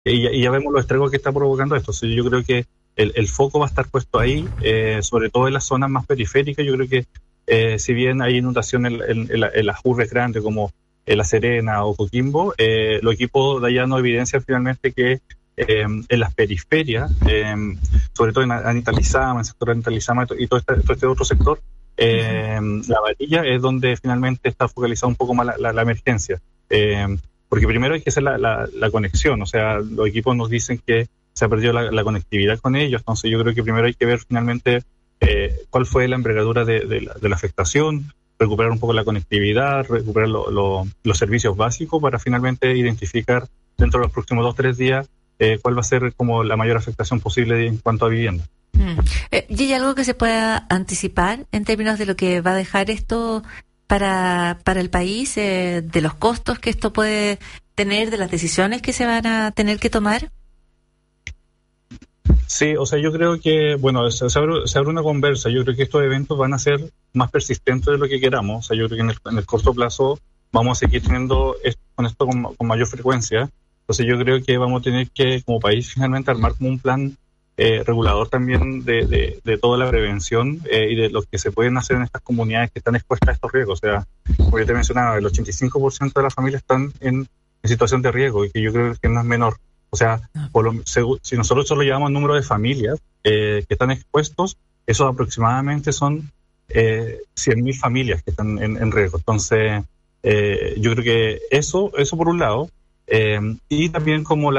y ya vemos los estragos que está provocando esto. O sea, yo creo que el foco va a estar puesto ahí, sobre todo en las zonas más periféricas. Yo creo que si bien hay inundación en las urbes grandes como La Serena o Coquimbo, los equipos de allá no evidencian finalmente que en las periferias, sobre todo en Anita Lizama, en el sector de Anita Lizama y todo este otro sector, la varilla es donde finalmente está focalizada un poco más la emergencia. Porque primero hay que hacer la conexión, o sea, los equipos nos dicen que se ha perdido la conectividad con ellos, entonces yo creo que primero hay que ver finalmente cuál fue la envergadura de la afectación, recuperar un poco la conectividad, recuperar los servicios básicos para finalmente identificar dentro de los próximos 2-3 días cuál va a ser como la mayor afectación posible en cuanto a vivienda. ¿Y hay algo que se pueda anticipar en términos de lo que va a dejar esto para el país, de los costos que esto puede tener, de las decisiones que se van a tener que tomar? Sí, o sea, yo creo que, bueno, se abre una conversa. Yo creo que estos eventos van a ser más persistentes de lo que queramos. O sea, yo creo que en el corto plazo vamos a seguir teniendo esto con mayor frecuencia. Entonces yo creo que vamos a tener que, como país, finalmente armar como un plan regulador también de toda la prevención y de lo que se pueden hacer en estas comunidades que están expuestas a estos riesgos. O sea, como yo te mencionaba, el 85% de las familias están en situación de riesgo, y que yo creo que no es menor. O sea, si nosotros solo llevamos el número de familias que están expuestos, esos aproximadamente son 100.000 familias que están en riesgo. Entonces, yo creo que eso por un lado, y también como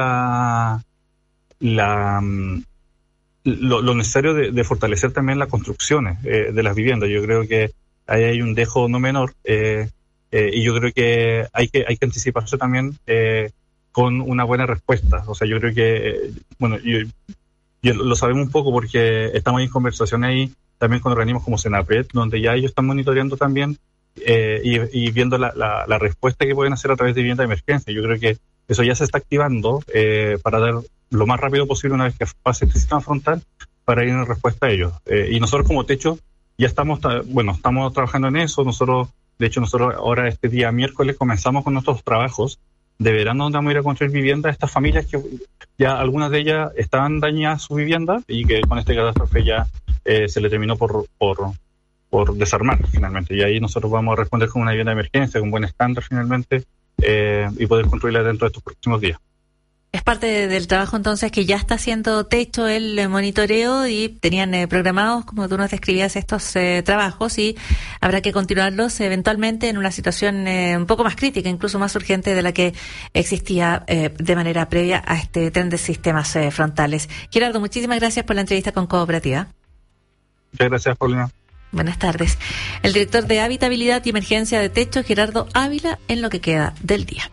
lo necesario de fortalecer también las construcciones de las viviendas. Yo creo que ahí hay un dejo no menor, y yo creo que hay que anticiparse también con una buena respuesta. O sea, yo creo que, bueno, yo lo sabemos un poco porque estamos en conversaciones ahí también con organismos como Senapred, donde ya ellos están monitoreando también y viendo la respuesta que pueden hacer a través de vivienda de emergencia. Yo creo que eso ya se está activando para dar lo más rápido posible una vez que pase este sistema frontal para ir en respuesta a ellos. Y nosotros como Techo ya estamos trabajando en eso. Nosotros ahora este día miércoles comenzamos con nuestros trabajos de verano, donde vamos a ir a construir viviendas a estas familias que ya algunas de ellas estaban dañadas su vivienda y que con este catástrofe ya se le terminó por desarmar finalmente. Y ahí nosotros vamos a responder con una vivienda de emergencia, con buen estándar finalmente, y poder construirla dentro de estos próximos días. Es parte del trabajo entonces que ya está haciendo Techo, el monitoreo, y tenían programados, como tú nos describías, estos trabajos, y habrá que continuarlos eventualmente en una situación un poco más crítica, incluso más urgente de la que existía de manera previa a este tren de sistemas frontales. Gerardo, muchísimas gracias por la entrevista con Cooperativa. Muchas gracias, Paulina. Buenas tardes. El director de Habitabilidad y Emergencia de Techo, Gerardo Ávila, en lo que queda del día.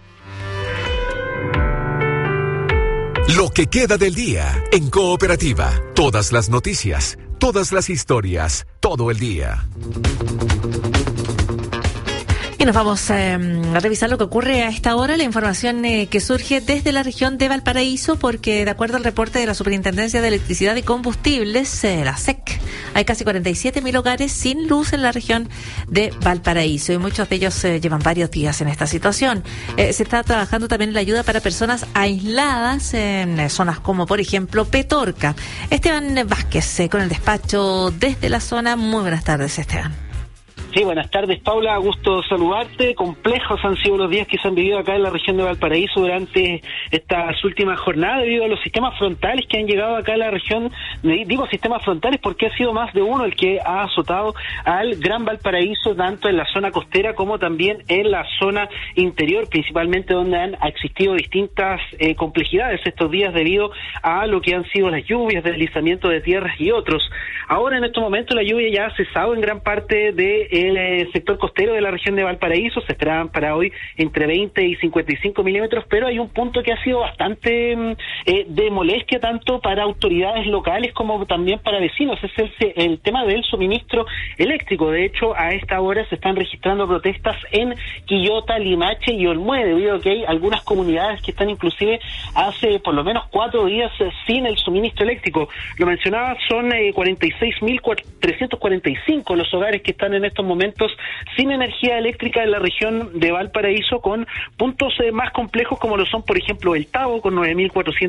Lo que queda del día en Cooperativa. Todas las noticias, todas las historias, todo el día. Y nos vamos a revisar lo que ocurre a esta hora, la información que surge desde la región de Valparaíso, porque de acuerdo al reporte de la Superintendencia de Electricidad y Combustibles, la SEC, hay casi 47.000 hogares sin luz en la región de Valparaíso, y muchos de ellos llevan varios días en esta situación. Se está trabajando también en la ayuda para personas aisladas en zonas como, por ejemplo, Petorca. Esteban Vázquez, con el despacho desde la zona. Muy buenas tardes, Esteban. Sí, buenas tardes, Paula, gusto saludarte. Complejos han sido los días que se han vivido acá en la región de Valparaíso durante estas últimas jornadas debido a los sistemas frontales que han llegado acá a la región. Digo sistemas frontales porque ha sido más de uno el que ha azotado al Gran Valparaíso, tanto en la zona costera como también en la zona interior, principalmente donde han existido distintas complejidades estos días debido a lo que han sido las lluvias, deslizamiento de tierras y otros. Ahora, en estos momentos, la lluvia ya ha cesado en gran parte del sector costero de la región de Valparaíso. Se esperaban para hoy entre 20 y 55 milímetros, pero hay un punto que ha sido bastante de molestia tanto para autoridades locales como también para vecinos. Es el tema del suministro eléctrico. De hecho, a esta hora se están registrando protestas en Quillota, Limache y Olmué, debido a que hay algunas comunidades que están inclusive hace por lo menos 4 días sin el suministro eléctrico. Lo mencionaba, son 46.345 los hogares que están en estos momentos sin energía eléctrica en la región de Valparaíso, con puntos más complejos como lo son, por ejemplo, el Tabo, con 9.400